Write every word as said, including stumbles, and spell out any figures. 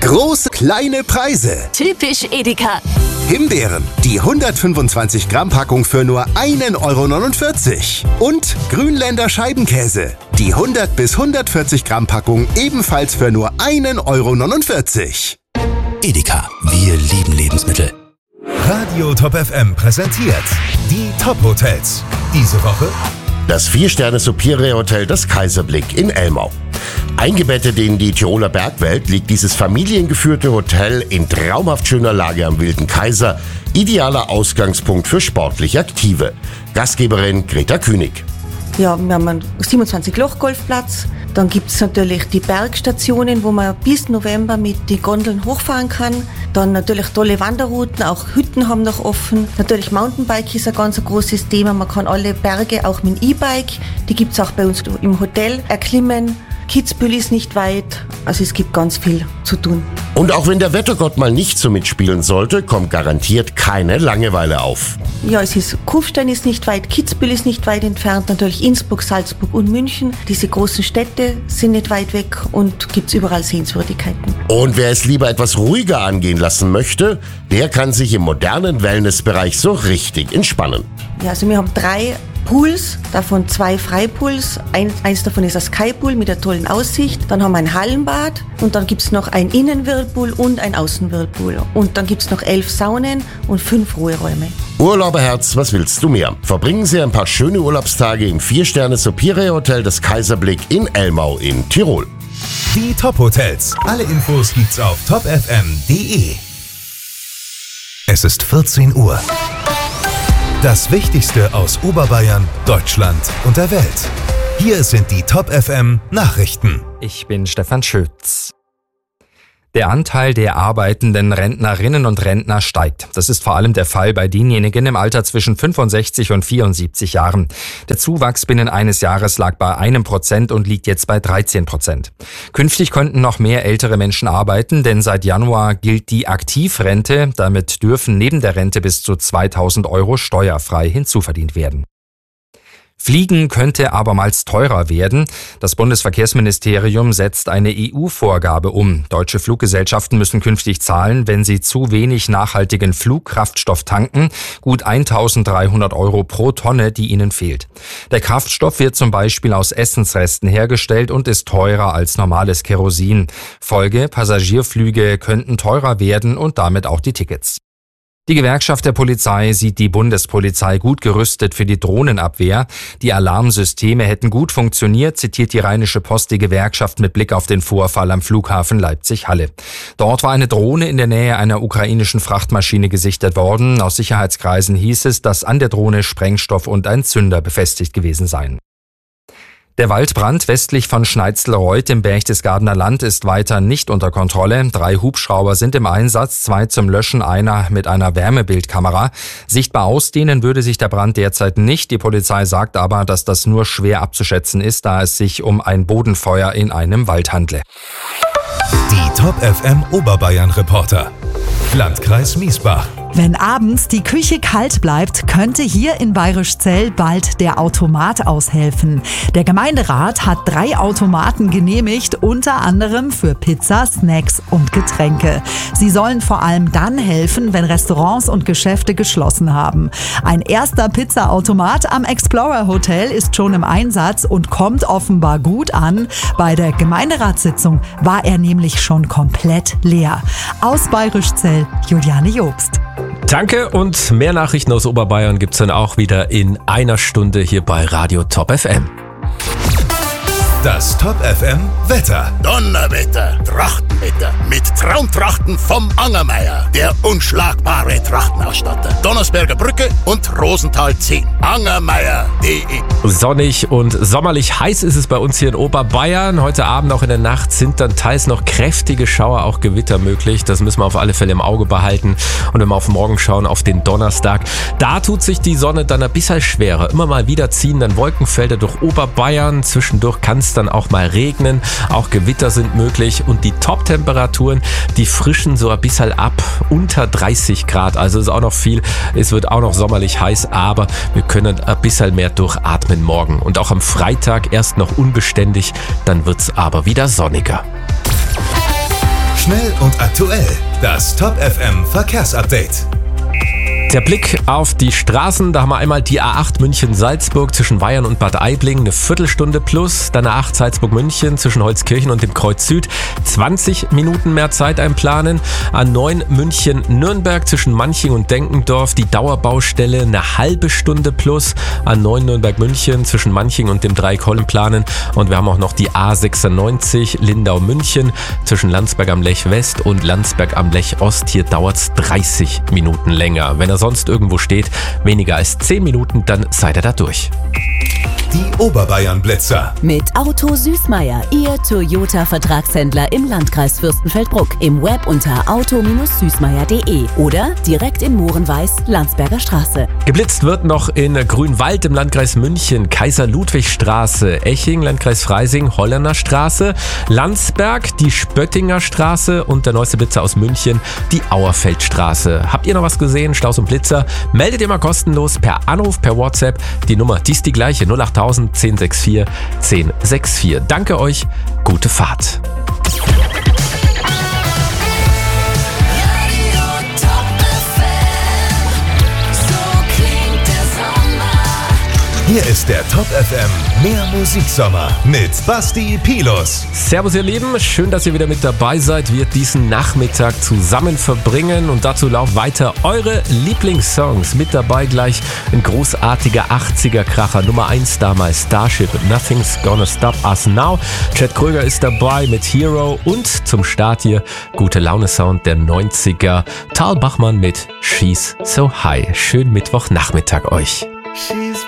Große, kleine Preise. Typisch Edeka. Himbeeren, die hundertfünfundzwanzig Gramm Packung für nur ein Euro neunundvierzig. Und Grünländer Scheibenkäse, die hundert bis hundertvierzig Gramm Packung ebenfalls für nur ein Euro neunundvierzig. Edeka, wir lieben Lebensmittel. Radio Top F M präsentiert die Top-Hotels. Diese Woche das Vier-Sterne-Superior-Hotel Das Kaiserblick in Elmau. Eingebettet in die Tiroler Bergwelt liegt dieses familiengeführte Hotel in traumhaft schöner Lage am Wilden Kaiser. Idealer Ausgangspunkt für sportlich Aktive. Gastgeberin Greta Künig. Ja, wir haben einen siebenundzwanzig Loch Golfplatz. Dann gibt es natürlich die Bergstationen, wo man bis November mit den Gondeln hochfahren kann. Dann natürlich tolle Wanderrouten, auch Hütten haben noch offen. Natürlich Mountainbike ist ein ganz großes Thema. Man kann alle Berge auch mit dem E-Bike, die gibt es auch bei uns im Hotel, erklimmen. Kitzbühel ist nicht weit, also es gibt ganz viel zu tun. Und auch wenn der Wettergott mal nicht so mitspielen sollte, kommt garantiert keine Langeweile auf. Ja, es ist, Kufstein ist nicht weit, Kitzbühel ist nicht weit entfernt, natürlich Innsbruck, Salzburg und München. Diese großen Städte sind nicht weit weg und gibt's überall Sehenswürdigkeiten. Und wer es lieber etwas ruhiger angehen lassen möchte, der kann sich im modernen Wellnessbereich so richtig entspannen. Ja, also wir haben drei Pools, davon zwei Freipools. Ein, eins davon ist ein Skypool mit einer tollen Aussicht. Dann haben wir ein Hallenbad und dann gibt es noch ein Innenwhirlpool und ein Außenwhirlpool. Und dann gibt es noch elf Saunen und fünf Ruheräume. Urlauberherz, was willst du mehr? Verbringen Sie ein paar schöne Urlaubstage im Vier-Sterne-Superior-Hotel Das Kaiserblick in Elmau in Tirol. Die Top-Hotels. Alle Infos gibt's auf top f m punkt d e. Es ist vierzehn Uhr. Das Wichtigste aus Oberbayern, Deutschland und der Welt. Hier sind die Top F M Nachrichten. Ich bin Stefan Schütz. Der Anteil der arbeitenden Rentnerinnen und Rentner steigt. Das ist vor allem der Fall bei denjenigen im Alter zwischen fünfundsechzig und vierundsiebzig Jahren. Der Zuwachs binnen eines Jahres lag bei einem Prozent und liegt jetzt bei dreizehn Prozent. Künftig könnten noch mehr ältere Menschen arbeiten, denn seit Januar gilt die Aktivrente. Damit dürfen neben der Rente bis zu zweitausend Euro steuerfrei hinzuverdient werden. Fliegen könnte abermals teurer werden. Das Bundesverkehrsministerium setzt eine E U-Vorgabe um. Deutsche Fluggesellschaften müssen künftig zahlen, wenn sie zu wenig nachhaltigen Flugkraftstoff tanken. Gut eintausenddreihundert Euro pro Tonne, die ihnen fehlt. Der Kraftstoff wird zum Beispiel aus Essensresten hergestellt und ist teurer als normales Kerosin. Folge: Passagierflüge könnten teurer werden und damit auch die Tickets. Die Gewerkschaft der Polizei sieht die Bundespolizei gut gerüstet für die Drohnenabwehr. Die Alarmsysteme hätten gut funktioniert, zitiert die Rheinische Post die Gewerkschaft mit Blick auf den Vorfall am Flughafen Leipzig-Halle. Dort war eine Drohne in der Nähe einer ukrainischen Frachtmaschine gesichtet worden. Aus Sicherheitskreisen hieß es, dass an der Drohne Sprengstoff und ein Zünder befestigt gewesen seien. Der Waldbrand westlich von Schneidzlreuth im Berchtesgadener Land ist weiter nicht unter Kontrolle. Drei Hubschrauber sind im Einsatz, zwei zum Löschen, einer mit einer Wärmebildkamera. Sichtbar ausdehnen würde sich der Brand derzeit nicht. Die Polizei sagt aber, dass das nur schwer abzuschätzen ist, da es sich um ein Bodenfeuer in einem Wald handle. Die Top F M Oberbayern Reporter. Landkreis Miesbach. Wenn abends die Küche kalt bleibt, könnte hier in Bayrischzell bald der Automat aushelfen. Der Gemeinderat hat drei Automaten genehmigt, unter anderem für Pizza, Snacks und Getränke. Sie sollen vor allem dann helfen, wenn Restaurants und Geschäfte geschlossen haben. Ein erster Pizzaautomat am Explorer Hotel ist schon im Einsatz und kommt offenbar gut an. Bei der Gemeinderatssitzung war er nämlich schon komplett leer. Aus Bayrischzell, Juliane Jobst. Danke, und mehr Nachrichten aus Oberbayern gibt's dann auch wieder in einer Stunde hier bei Radio Top F M. Das Top F M Wetter. Donnerwetter, Trachtenwetter mit Traumtrachten vom Angermeier, der unschlagbare Trachtenausstatter. Donnersberger Brücke und Rosenthal zehn. Angermeier punkt de. Sonnig und sommerlich heiß ist es bei uns hier in Oberbayern. Heute Abend, auch in der Nacht, sind dann teils noch kräftige Schauer, auch Gewitter möglich. Das müssen wir auf alle Fälle im Auge behalten. Und wenn wir auf morgen schauen, auf den Donnerstag, da tut sich die Sonne dann ein bisschen schwerer. Immer mal wieder ziehen dann Wolkenfelder durch Oberbayern. Zwischendurch kann es dann auch mal regnen. Auch Gewitter sind möglich. Und die Top-Temperaturen, die frischen so ein bisschen ab. Unter dreißig Grad. Also ist auch noch viel. Es wird auch noch sommerlich heiß. Aber wir können ein bisschen mehr durchatmen morgen. Und auch am Freitag erst noch unbeständig. Dann wird es aber wieder sonniger. Schnell und aktuell. Das Top F M Verkehrsupdate. Der Blick auf die Straßen, da haben wir einmal die A acht München-Salzburg zwischen Weyern und Bad Aibling, eine Viertelstunde plus. Dann A acht Salzburg-München zwischen Holzkirchen und dem Kreuz Süd, zwanzig Minuten mehr Zeit einplanen. A neun München-Nürnberg zwischen Manching und Denkendorf, die Dauerbaustelle, eine halbe Stunde plus. A neun Nürnberg-München zwischen Manching und dem Dreieck-Holm planen. Und wir haben auch noch die A sechsundneunzig Lindau-München zwischen Landsberg am Lech West und Landsberg am Lech Ost. Hier dauert es dreißig Minuten länger. Wenn er sonst irgendwo steht, weniger als zehn Minuten, dann seid ihr da durch. Die Oberbayern-Blitzer. Mit Auto Süßmeier, Ihr Toyota-Vertragshändler im Landkreis Fürstenfeldbruck. Im Web unter auto süßmeier punkt de oder direkt in Mohrenweiß, Landsberger Straße. Geblitzt wird noch in Grünwald im Landkreis München, Kaiser-Ludwig-Straße, Eching, Landkreis Freising, Hollerner Straße, Landsberg, die Spöttinger Straße und der neueste Blitzer aus München, die Auerfeldstraße. Habt ihr noch was gesehen? Staus und Blitzer? Meldet ihr mal kostenlos per Anruf, per WhatsApp. Die Nummer, die ist die gleiche, null acht tausend, zehn sechs vier, zehn sechs vier. Danke euch, gute Fahrt. Hier ist der Top F M Mehr Musiksommer mit Basti Pilus. Servus ihr Lieben, schön, dass ihr wieder mit dabei seid. Wir diesen Nachmittag zusammen verbringen und dazu laufen weiter eure Lieblingssongs. Mit dabei gleich ein großartiger achtziger-Kracher, Nummer eins damals, Starship, Nothing's Gonna Stop Us Now. Chad Kröger ist dabei mit Hero und zum Start hier gute Laune-Sound der neunziger. Tal Bachmann mit She's So High. Schönen Mittwochnachmittag euch. She's